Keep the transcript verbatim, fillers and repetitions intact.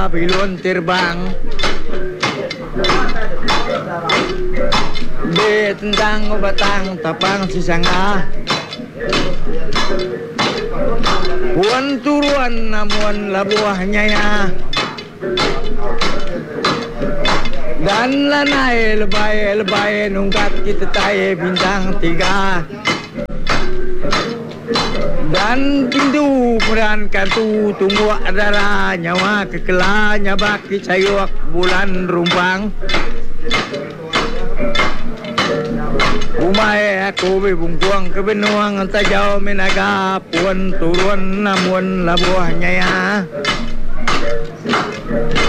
Bilon terbang Be tentang batang tapang sisanga Puan turuan namun labuahnya ya Dan lanai lebay-lebay nungkat kita taye bintang tiga Dan pintu kemudian kartu tunggu adalah nyawa kekelanya baki sayuak bulan rumpang Umay aku bebungkuang kebenuang tajau menaga puan turun namun labuahnya ya